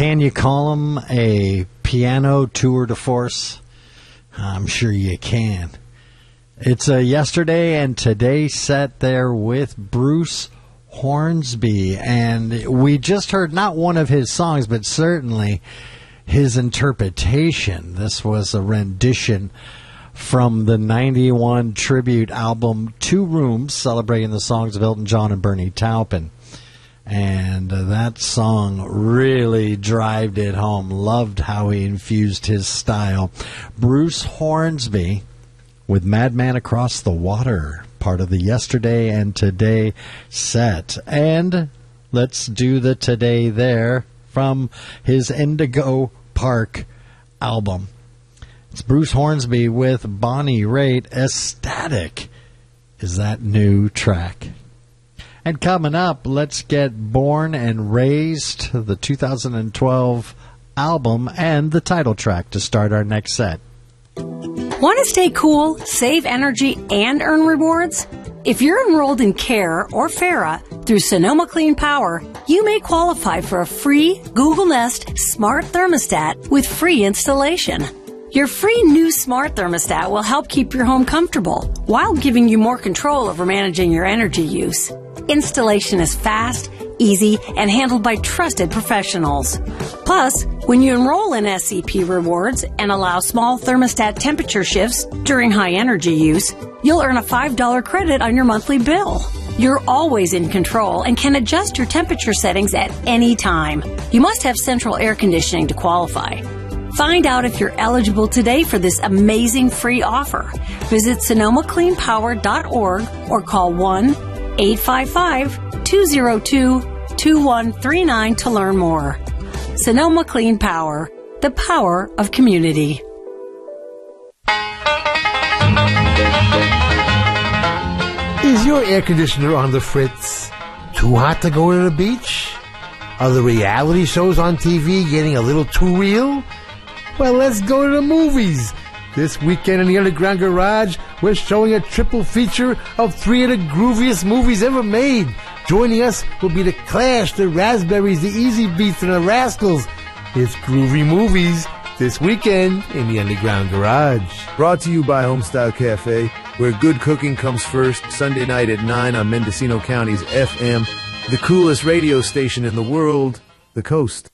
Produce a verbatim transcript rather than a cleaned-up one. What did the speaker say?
Can you call him a piano tour de force? I'm sure you can. It's a yesterday and today set there with Bruce Hornsby, and we just heard not one of his songs, but certainly his interpretation. This was a rendition from the ninety-one tribute album Two Rooms, celebrating the songs of Elton John and Bernie Taupin. And uh, that song really drived it home. Loved how he infused his style. Bruce Hornsby with Madman Across the Water, part of the yesterday and today set. And let's do the today there from his Indigo Park album. It's Bruce Hornsby with Bonnie Raitt. Ecstatic is that new track. And coming up, let's get Born and Raised, the two thousand twelve album, and the title track to start our next set. Want to stay cool, save energy, and earn rewards? If you're enrolled in CARE or FARA through Sonoma Clean Power, you may qualify for a free Google Nest smart thermostat with free installation. Your free new smart thermostat will help keep your home comfortable while giving you more control over managing your energy use. Installation is fast, easy, and handled by trusted professionals. Plus, when you enroll in S C P Rewards and allow small thermostat temperature shifts during high energy use, you'll earn a five dollars credit on your monthly bill. You're always in control and can adjust your temperature settings at any time. You must have central air conditioning to qualify. Find out if you're eligible today for this amazing free offer. Visit Sonoma Clean Power dot org or call one eight five five, two zero two, two one three nine to learn more. Sonoma Clean Power, the power of community. Is your air conditioner on the fritz? Too hot to go to the beach? Are the reality shows on T V getting a little too real? Well, let's go to the movies. This weekend in the Underground Garage, we're showing a triple feature of three of the grooviest movies ever made. Joining us will be The Clash, The Raspberries, The Easy Beats, and The Rascals. It's Groovy Movies this weekend in the Underground Garage. Brought to you by Homestyle Cafe, where good cooking comes first. Sunday night at nine on Mendocino County's F M, the coolest radio station in the world, The Coast.